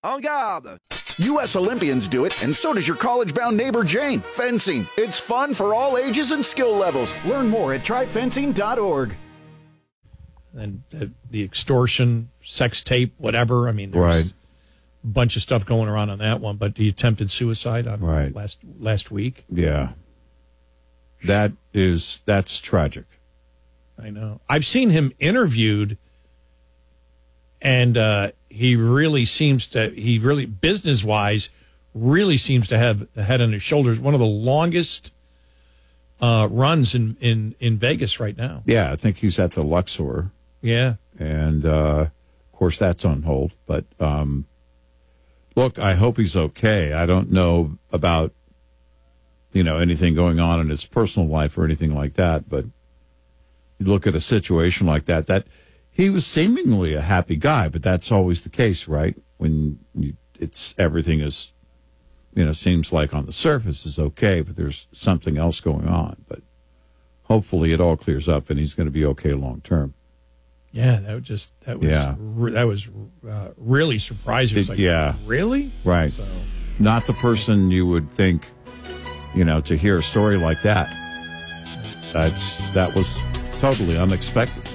En garde! U.S. Olympians do it, and so does your college-bound neighbor Jane. Fencing. It's fun for all ages and skill levels. Learn more at tryfencing.org. And the extortion, sex tape, whatever. I mean, there's a bunch of stuff going around on that one. But he attempted suicide on last week. Yeah. That's tragic. I know. I've seen him interviewed, and he really business-wise, really seems to have the head on his shoulders. One of the longest runs in Vegas right now. Yeah, I think he's at the Luxor. Yeah. And, of course, that's on hold. But, look, I hope he's okay. I don't know about, anything going on in his personal life or anything like that. But you look at a situation like that he was seemingly a happy guy, but that's always the case, right? When everything is, seems like on the surface is okay, but there's something else going on. But hopefully it all clears up and he's going to be okay long term. Yeah, that was really surprising. It was like, really? Right. So. Not the person you would think, to hear a story like that. That was totally unexpected.